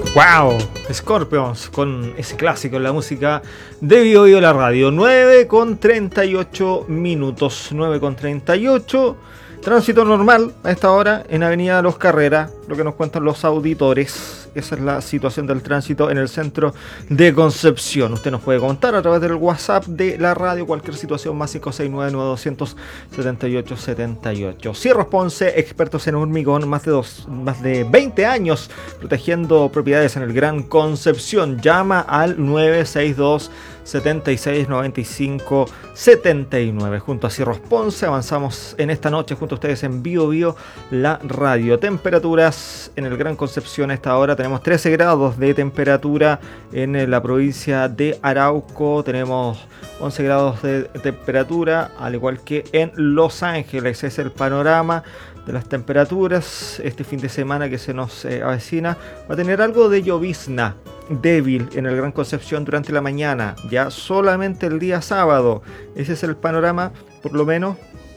Wow, Scorpions con ese clásico en la música de Bio la radio. 9:38 minutos, 9:38. Tránsito normal a esta hora en Avenida Los Carreras, lo que nos cuentan los auditores. Esa es la situación del tránsito en el centro de Concepción. Usted nos puede contar a través del WhatsApp de la radio cualquier situación, más 569-9200-7878. Cierros Ponce, expertos en hormigón, más de 20 años protegiendo propiedades en el Gran Concepción. Llama al 962 76 95 79. Junto a Cierros Ponce avanzamos en esta noche junto a ustedes en Bio la radio. Temperaturas en el Gran Concepción a esta hora. Tenemos 13 grados de temperatura en la provincia de Arauco. Tenemos 11 grados de temperatura, al igual que en Los Ángeles. Ese es el panorama de las temperaturas. Este fin de semana que se nos avecina va a tener algo de llovizna débil en el Gran Concepción durante la mañana, ya solamente el día sábado. Ese es el panorama, por lo menos.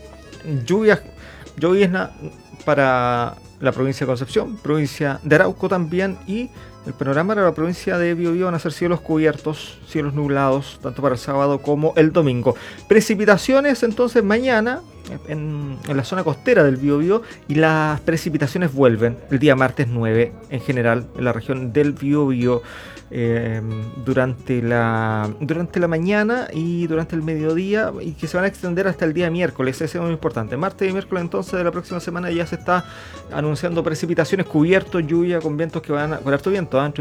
Llovizna para la provincia de Concepción, provincia de Arauco también, y el panorama para la provincia de Biobío van a ser cielos cubiertos, cielos nublados, tanto para el sábado como el domingo. Precipitaciones entonces mañana en la zona costera del Biobío, y las precipitaciones vuelven el día martes 9 en general en la región del Biobío. Durante la mañana y durante el mediodía, y que se van a extender hasta el día miércoles. Eso es muy importante. Martes y miércoles entonces de la próxima semana ya se está anunciando precipitaciones, cubiertos, lluvia con vientos que van con harto viento, entre